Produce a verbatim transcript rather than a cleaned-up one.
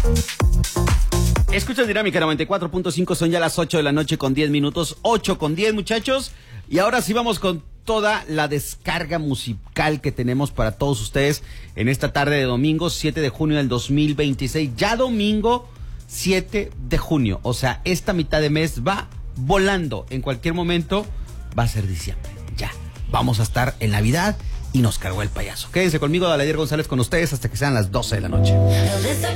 Escucha Dinámica noventa y cuatro punto cinco, son ya las ocho de la noche con diez minutos, ocho con diez, muchachos. Y ahora sí vamos con toda la descarga musical que tenemos para todos ustedes en esta tarde de domingo, siete de junio del dos mil veintiséis. Ya domingo siete de junio, o sea, esta mitad de mes va volando. En cualquier momento va a ser diciembre. Ya, vamos a estar en Navidad y nos cargó el payaso. Quédense conmigo, Daladier González con ustedes hasta que sean las doce de la noche.